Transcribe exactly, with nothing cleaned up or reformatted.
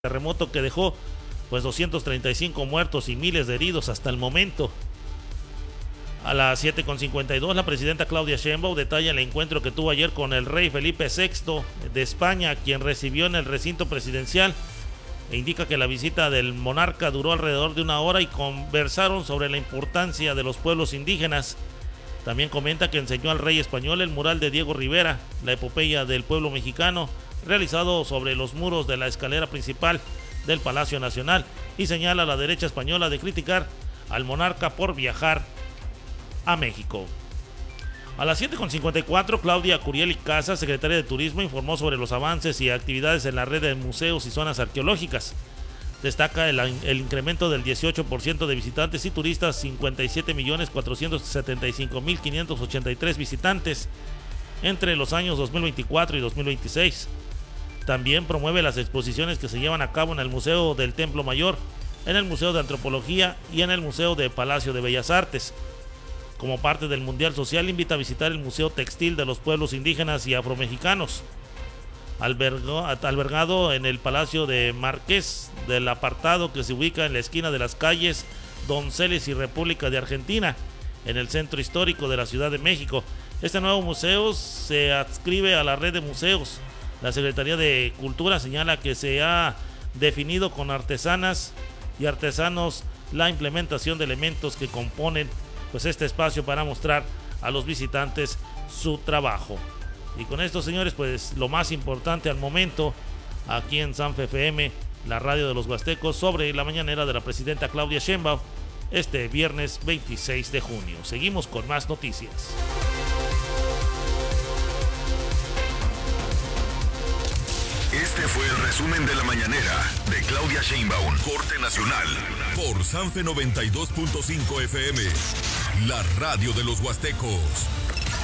terremoto que dejó pues doscientos treinta y cinco muertos y miles de heridos hasta el momento. A las siete con cincuenta y dos, la presidenta Claudia Sheinbaum detalla el encuentro que tuvo ayer con el rey Felipe sexto de España, quien recibió en el recinto presidencial, e indica que la visita del monarca duró alrededor de una hora y conversaron sobre la importancia de los pueblos indígenas. También comenta que enseñó al rey español el mural de Diego Rivera, la epopeya del pueblo mexicano, realizado sobre los muros de la escalera principal del Palacio Nacional, y señala a la derecha española de criticar al monarca por viajar a México. A las siete con cincuenta y cuatro, Claudia Curiel y Casa, secretaria de Turismo, informó sobre los avances y actividades en la red de museos y zonas arqueológicas. Destaca el, el incremento del dieciocho por ciento de visitantes y turistas, cincuenta y siete millones cuatrocientos setenta y cinco mil quinientos ochenta y tres visitantes entre los años dos mil veinticuatro y dos mil veintiséis. También promueve las exposiciones que se llevan a cabo en el Museo del Templo Mayor, en el Museo de Antropología y en el Museo de Palacio de Bellas Artes. Como parte del Mundial Social, invita a visitar el Museo Textil de los Pueblos Indígenas y Afromexicanos, albergó, albergado en el Palacio de Marqués del Apartado, que se ubica en la esquina de las calles Donceles y República de Argentina, en el centro histórico de la Ciudad de México. Este nuevo museo se adscribe a la red de museos. La Secretaría de Cultura señala que se ha definido con artesanas y artesanos la implementación de elementos que componen pues este espacio para mostrar a los visitantes su trabajo. Y con esto, señores, pues lo más importante al momento aquí en Sanfe F M, la radio de los Huastecos, sobre la mañanera de la presidenta Claudia Sheinbaum este viernes veintiséis de junio. Seguimos con más noticias. Este fue el resumen de la mañanera de Claudia Sheinbaum, corte nacional, por Sanfe noventa y dos punto cinco F M, la radio de los Huastecos.